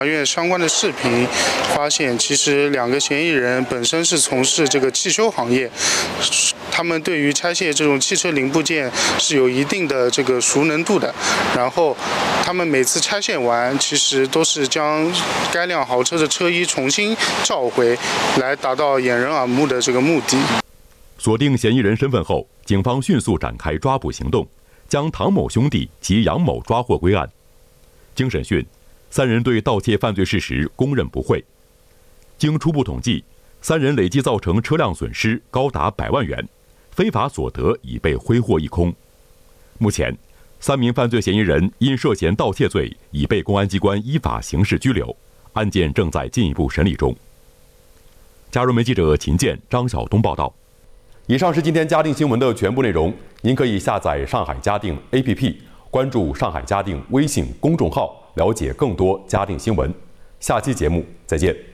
法院相关的视频发现，其实2个嫌疑人本身是从事这个汽修行业，他们对于拆卸这种汽车零部件是有一定的这个熟能度的。然后，他们每次拆卸完，其实都是将该辆豪车的车衣重新召回，来达到掩人耳目的这个目的。 锁定嫌疑人身份后，警方迅速展开抓捕行动，将唐某兄弟及杨某抓获归案。经审讯，3人对盗窃犯罪事实供认不讳。经初步统计，3人累计造成车辆损失高达100万元，非法所得已被挥霍一空。目前，3名犯罪嫌疑人因涉嫌盗窃罪已被公安机关依法刑事拘留，案件正在进一步审理中。加入媒记者秦健、张晓东报道。以上是今天嘉定新闻的全部内容，您可以下载上海嘉定 APP， 关注上海嘉定微信公众号，了解更多嘉定新闻。下期节目再见。